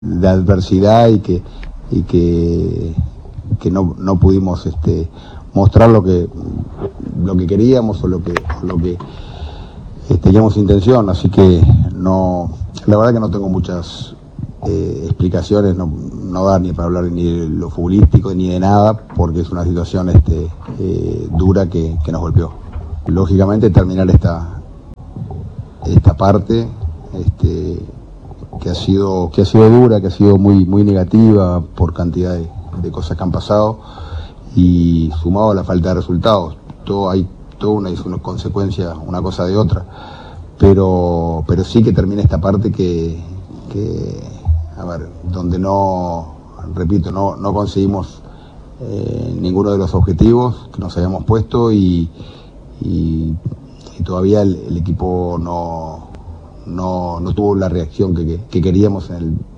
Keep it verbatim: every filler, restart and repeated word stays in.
de adversidad y que y que, que no, no pudimos este, mostrar lo que lo que queríamos o lo que lo que eh, teníamos intención, así que no, la verdad que no tengo muchas eh, explicaciones, no, no da ni para hablar ni de lo futbolístico ni de nada, porque es una situación este, eh, dura que, que nos golpeó. Lógicamente terminar esta esta parte este, que ha sido que ha sido dura, que ha sido muy muy negativa por cantidad de, de cosas que han pasado y sumado a la falta de resultados, todo hay toda una, una consecuencia, una cosa de otra, pero pero sí que termina esta parte que, que a ver, donde no, repito, no, no conseguimos eh, ninguno de los objetivos que nos habíamos puesto y, y, y todavía el, el equipo no No, no tuvo la reacción que, que, que queríamos en el